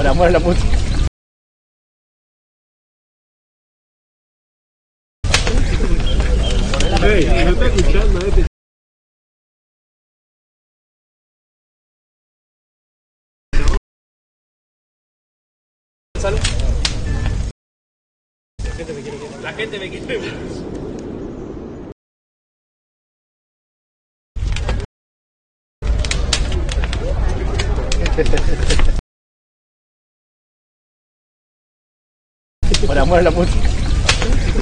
Por amor a la música. Hey, no está escuchando, La gente me quiere. Por amor a la música.